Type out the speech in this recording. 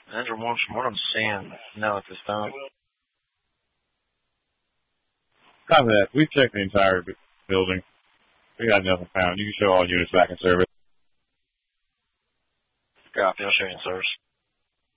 Andrew wants more on sand. No, at this time. Copy that. We've checked the entire building. We got nothing found. You can show all units back in service. Copy. I'll show you in service.